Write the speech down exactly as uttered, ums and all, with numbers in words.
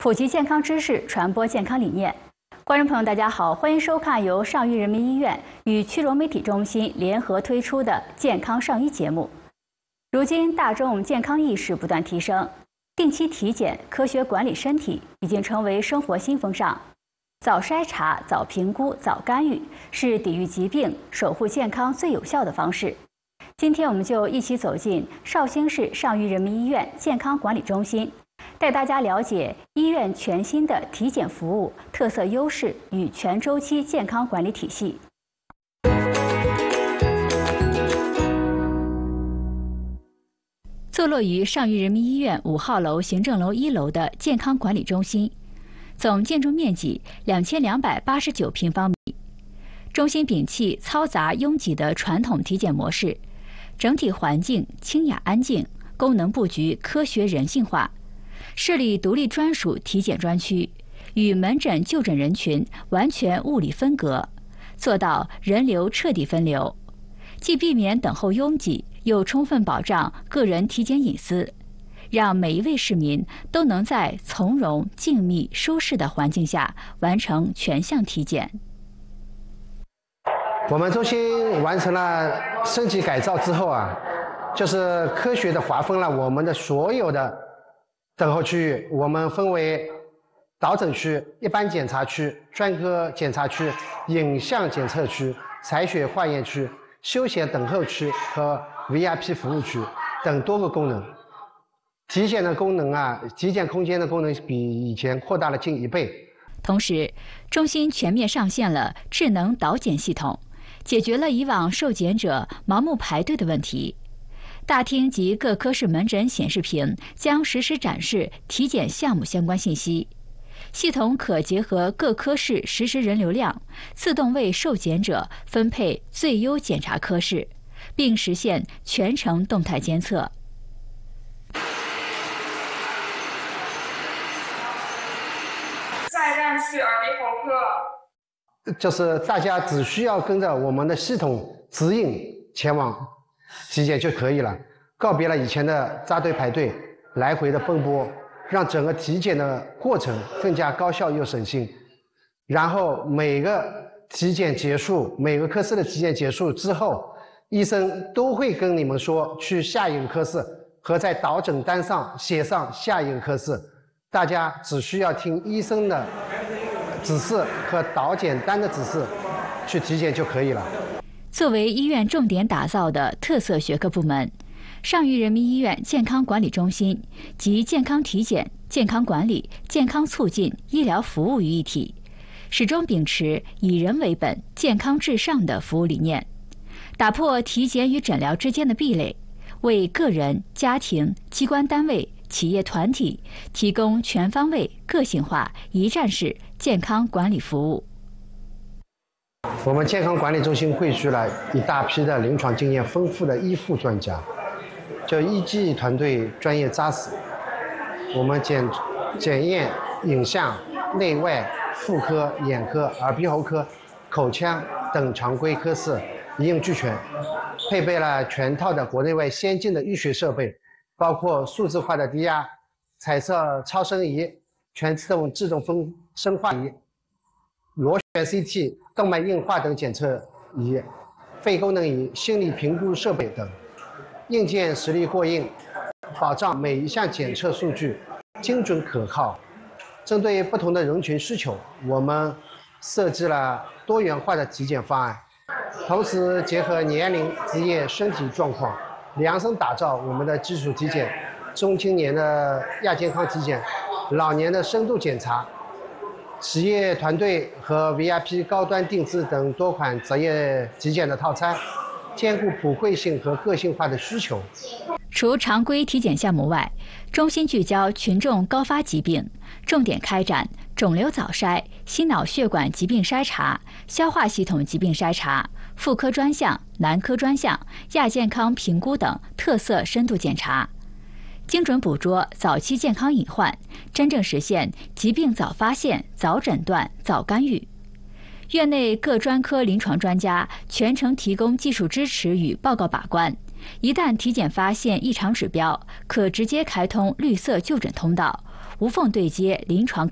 普及健康知识，传播健康理念。观众朋友，大家好，欢迎收看由上虞人民医院与曲柔媒体中心联合推出的《健康上医》节目。如今，大众健康意识不断提升，定期体检、科学管理身体已经成为生活新风尚。早筛查、早评估、早干预是抵御疾病、守护健康最有效的方式。今天，我们就一起走进绍兴市上虞人民医院健康管理中心，带大家了解医院全新的体检服务特色优势与全周期健康管理体系。坐落于上虞人民医院五号楼行政楼一楼的健康管理中心，总建筑面积两千两百八十九平方米。中心摒弃嘈杂拥挤的传统体检模式，整体环境清雅安静，功能布局科学人性化。设立独立专属体检专区，与门诊就诊人群完全物理分隔，做到人流彻底分流，既避免等候拥挤，又充分保障个人体检隐私，让每一位市民都能在从容、静谧、舒适的环境下完成全项体检。 我们中心完成了升级改造之后啊，就是科学的划分了我们的所有的等候区域，我们分为导诊区、一般检查区、专科检查区、影像检测区、采血化验区、休闲等候区和 V I P 服务区等多个功能。体检的功能啊，体检空间的功能比以前扩大了近一倍。 同时，中心全面上线了智能导检系统，解决了以往受检者盲目排队的问题。大厅及各科室门诊显示屏将实时展示体检项目相关信息，系统可结合各科室实时人流量，自动为受检者分配最优检查科室，并实现全程动态监测。 下一站是耳鼻喉科， 就是大家只需要跟着我们的系统指引前往体检就可以了，告别了以前的扎堆排队、来回的奔波，让整个体检的过程更加高效又省心。然后每个体检结束，每个科室的体检结束之后，医生都会跟你们说去下一个科室，和在导诊单上写上下一个科室。大家只需要听医生的指示和导检单的指示去体检就可以了。 作为医院重点打造的特色学科部门，上虞人民医院健康管理中心集健康体检、健康管理、健康促进、医疗服务于一体，始终秉持以人为本、健康至上的服务理念，打破体检与诊疗之间的壁垒，为个人、家庭、机关单位、企业团体提供全方位、个性化、一站式健康管理服务。 我们健康管理中心汇聚了一大批的临床经验丰富的医护专家，就医技团队专业扎实。我们检检验、影像、内外、妇科、眼科、耳鼻喉科、口腔等常规科室一应俱全，配备了全套的国内外先进的医学设备，包括数字化的低压、彩色超声仪、全自动自动分生化仪、螺旋 C T、动脉硬化等检测仪、肺功能仪、心理评估设备等，硬件实力过硬，保障每一项检测数据精准可靠。针对不同的人群需求，我们设计了多元化的体检方案，同时结合年龄、职业、身体状况，量身打造我们的基础体检、中青年的亚健康体检、老年的深度检查、企业团队和 V I P 高端定制等多款择业体检的套餐，兼顾普惠性和个性化的需求。 除常规体检项目外，中心聚焦群众高发疾病，重点开展肿瘤早筛、心脑血管疾病筛查、消化系统疾病筛查、妇科专项、男科专项、亚健康评估等特色深度检查，精准捕捉早期健康隐患，真正实现疾病早发现、早诊断、早干预。院内各专科临床专家全程提供技术支持与报告把关，一旦体检发现异常指标，可直接开通绿色就诊通道， 无缝对接临床。